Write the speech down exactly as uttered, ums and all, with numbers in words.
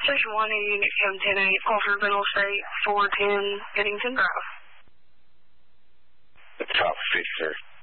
Station one, Unit seven ten eight, Crawford Middle State, four ten, Eddington Drive. Top fifty, sir.